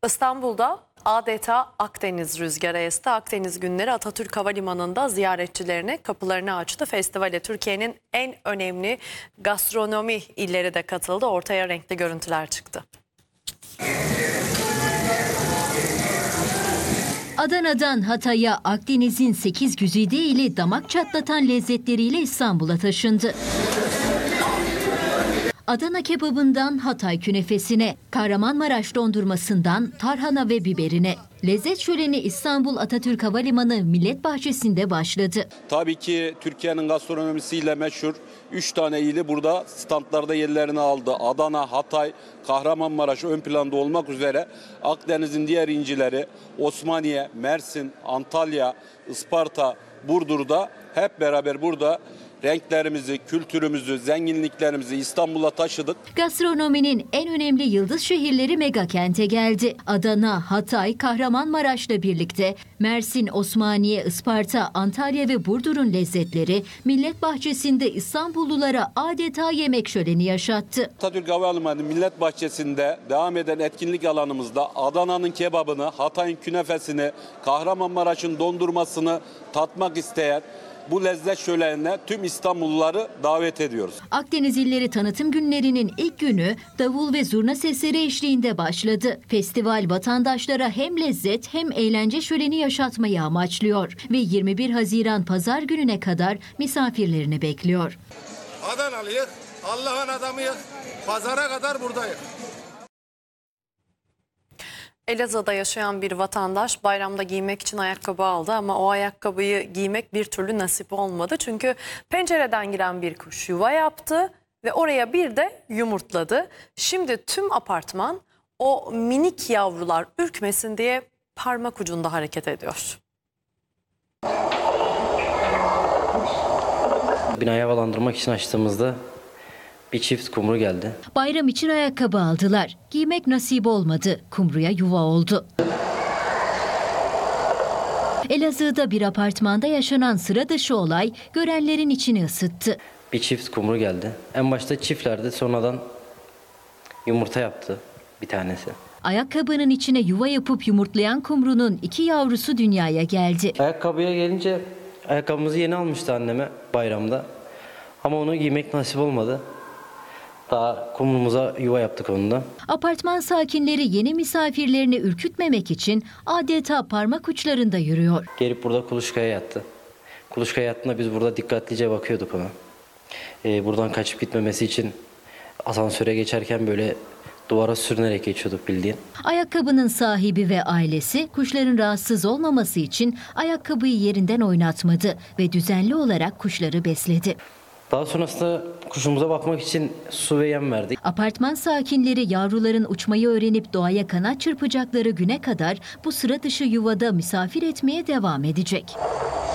İstanbul'da adeta Akdeniz rüzgarı esti. Akdeniz Günleri Atatürk Havalimanı'nda ziyaretçilerine kapılarını açtı. Festivale Türkiye'nin en önemli gastronomi illeri de katıldı. Ortaya renkli görüntüler çıktı. Adana'dan Hatay'a Akdeniz'in 8 güzide ili damak çatlatan lezzetleriyle İstanbul'a taşındı. Adana kebabından Hatay künefesine, Kahramanmaraş dondurmasından tarhana ve biberine. Lezzet şöleni İstanbul Atatürk Havalimanı Millet Bahçesi'nde başladı. Tabii ki Türkiye'nin gastronomisiyle meşhur 3 tane ili burada standlarda yerlerini aldı. Adana, Hatay, Kahramanmaraş ön planda olmak üzere Akdeniz'in diğer incileri Osmaniye, Mersin, Antalya, Isparta, Burdur'da hep beraber burada renklerimizi, kültürümüzü, zenginliklerimizi İstanbul'a taşıdık. Gastronominin en önemli yıldız şehirleri mega kente geldi. Adana, Hatay, Kahramanmaraş'la birlikte Mersin, Osmaniye, Isparta, Antalya ve Burdur'un lezzetleri Millet Bahçesi'nde İstanbullulara adeta yemek şöleni yaşattı. Atatürk Havalimanı Millet Bahçesi'nde devam eden etkinlik alanımızda Adana'nın kebabını, Hatay'ın künefesini, Kahramanmaraş'ın dondurmasını tatmak isteyen bu lezzet şölenine tüm İstanbulluları davet ediyoruz. Akdeniz İlleri Tanıtım Günlerinin ilk günü davul ve zurna sesleri eşliğinde başladı. Festival vatandaşlara hem lezzet hem eğlence şöleni yaşatmayı amaçlıyor ve 21 Haziran Pazar gününe kadar misafirlerini bekliyor. Adanalıyız, Allah'ın adamıyız, pazara kadar buradayız. Elazığ'da yaşayan bir vatandaş bayramda giymek için ayakkabı aldı ama o ayakkabıyı giymek bir türlü nasip olmadı. Çünkü pencereden giren bir kuş yuva yaptı ve oraya bir de yumurtladı. Şimdi tüm apartman o minik yavrular ürkmesin diye parmak ucunda hareket ediyor. Binayı havalandırmak için açtığımızda bir çift kumru geldi. Bayram için ayakkabı aldılar. Giymek nasip olmadı. Kumruya yuva oldu. Elazığ'da bir apartmanda yaşanan sıra dışı olay görenlerin içini ısıttı. Bir çift kumru geldi. En başta çiftlerdi, sonradan yumurta yaptı bir tanesi. Ayakkabının içine yuva yapıp yumurtlayan kumrunun 2 yavrusu dünyaya geldi. Ayakkabıya gelince ayakkabımızı yeni almıştı anneme bayramda. Ama onu giymek nasip olmadı. Daha kumrumuza yuva yaptık onunla. Apartman sakinleri yeni misafirlerini ürkütmemek için adeta parmak uçlarında yürüyor. Gelip burada kuluçkaya yattı. Kuluçkaya yattığında biz burada dikkatlice bakıyorduk ona. Buradan kaçıp gitmemesi için asansöre geçerken böyle duvara sürünerek geçiyorduk bildiğin. Ayakkabının sahibi ve ailesi kuşların rahatsız olmaması için ayakkabıyı yerinden oynatmadı ve düzenli olarak kuşları besledi. Daha sonrasında kuşumuza bakmak için su ve yem verdik. Apartman sakinleri yavruların uçmayı öğrenip doğaya kanat çırpacakları güne kadar bu sıra dışı yuvada misafir etmeye devam edecek.